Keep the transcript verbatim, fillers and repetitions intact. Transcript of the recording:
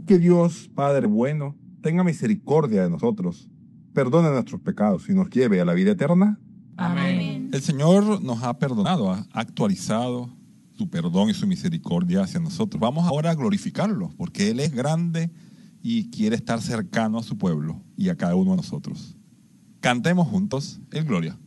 que Dios, Padre bueno, tenga misericordia de nosotros, perdone nuestros pecados y nos lleve a la vida eterna. Amén. El Señor nos ha perdonado, ha actualizado su perdón y su misericordia hacia nosotros. Vamos ahora a glorificarlo, porque Él es grande y quiere estar cercano a su pueblo y a cada uno de nosotros. Cantemos juntos el Gloria.